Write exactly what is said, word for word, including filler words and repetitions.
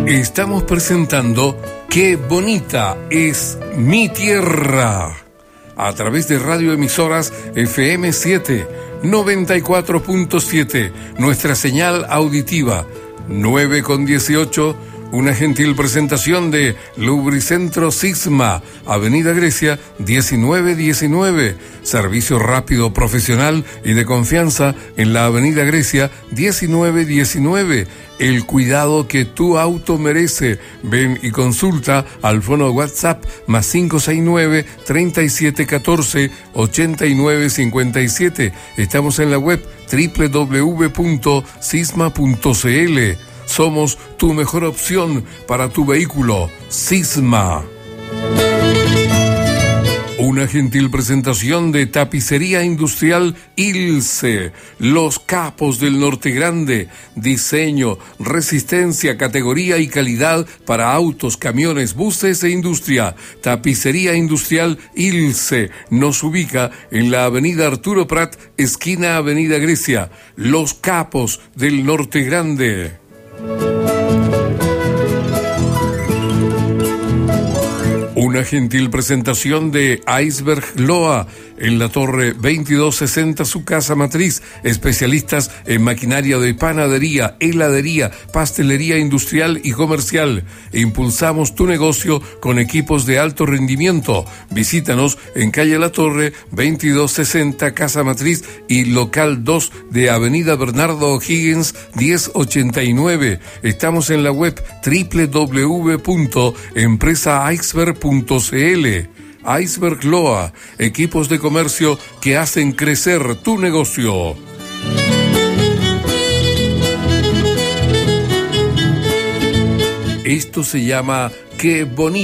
Estamos presentando Qué bonita es mi tierra a través de radioemisoras F M siete, noventa y cuatro punto siete, nuestra señal auditiva nueve con dieciocho. Una gentil presentación de Lubricentro Sisma, Avenida Grecia diecinueve diecinueve. Servicio rápido, profesional y de confianza en la Avenida Grecia diecinueve diecinueve. El cuidado que tu auto merece. Ven y consulta al fono WhatsApp más cinco seis nueve, treinta y siete catorce, ochenta y nueve cincuenta y siete. Estamos en la web doble u doble u doble u punto sisma punto c l. Somos tu mejor opción para tu vehículo, Sisma. Una gentil presentación de Tapicería Industrial Ilse, los capos del Norte Grande. Diseño, resistencia, categoría y calidad para autos, camiones, buses e industria. Tapicería Industrial Ilse nos ubica en la avenida Arturo Prat, esquina Avenida Grecia. Los capos del Norte Grande. Una gentil presentación de Iceberg Loa en la Torre veintidós sesenta, su casa matriz. Especialistas en maquinaria de panadería, heladería, pastelería industrial y comercial. Impulsamos tu negocio con equipos de alto rendimiento. Visítanos en calle La Torre veintidós sesenta, casa matriz, y local dos de Avenida Bernardo O'Higgins diez ochenta y nueve. Estamos en la web doble u doble u doble u punto empresa iceberg punto c l. Iceberg Loa, equipos de comercio que hacen crecer tu negocio. Esto se llama Qué bonito